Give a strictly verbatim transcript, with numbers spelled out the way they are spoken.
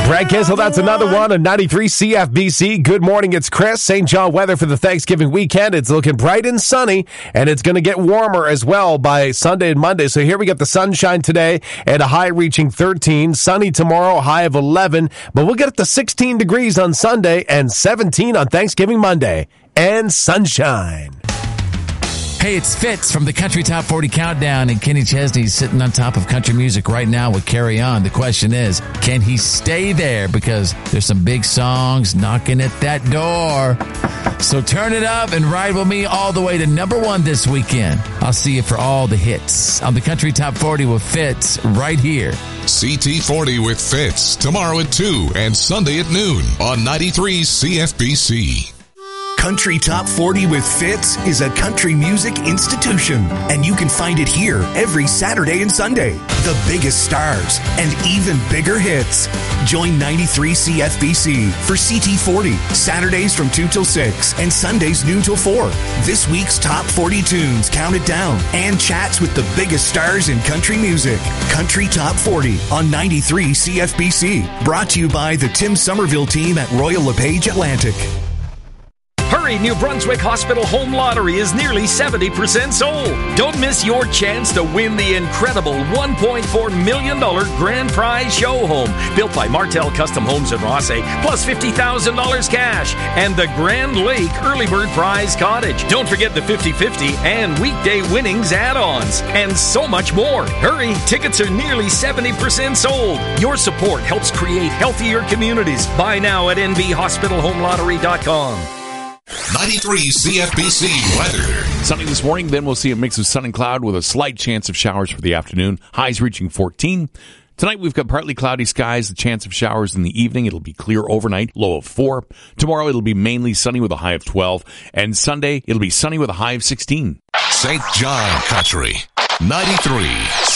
Brad Kissel, that's another one on ninety-three C F B C. Good morning, it's Chris. Saint John weather for the Thanksgiving weekend. It's looking bright and sunny, and it's going to get warmer as well by Sunday and Monday. So here we got the sunshine today and a high reaching thirteen. Sunny tomorrow, high of eleven. But we'll get up to sixteen degrees on Sunday and seventeen on Thanksgiving Monday. And sunshine. Hey, it's Fitz from the Country Top forty Countdown, and Kenny Chesney's sitting on top of country music right now with Carry On. The question is, can he stay there? Because there's some big songs knocking at that door. So turn it up and ride with me all the way to number one this weekend. I'll see you for all the hits on the Country Top forty with Fitz right here. C T forty with Fitz tomorrow at two and Sunday at noon on ninety-three C F B C. Country Top forty with Fitz is a country music institution, and you can find it here every Saturday and Sunday. The biggest stars and even bigger hits. Join ninety-three C F B C for C T forty, Saturdays from two till six and Sundays noon till four. This week's top forty tunes counted down and chats with the biggest stars in country music. Country Top forty on ninety-three C F B C. Brought to you by the Tim Somerville team at Royal LePage Atlantic. Hurry, New Brunswick Hospital Home Lottery is nearly seventy percent sold. Don't miss your chance to win the incredible one point four million dollars grand prize show home, built by Martel Custom Homes in Rossay, plus fifty thousand dollars cash, and the Grand Lake Early Bird Prize Cottage. Don't forget the fifty-fifty and weekday winnings add-ons, and so much more. Hurry, tickets are nearly seventy percent sold. Your support helps create healthier communities. Buy now at n b hospital home lottery dot com. ninety-three C F B C weather. Sunny this morning, then we'll see a mix of sun and cloud with a slight chance of showers for the afternoon. Highs reaching fourteen. Tonight we've got partly cloudy skies, the chance of showers in the evening. It'll be clear overnight, low of four. Tomorrow it'll be mainly sunny with a high of twelve. And Sunday it'll be sunny with a high of sixteen. Saint John Country, ninety-three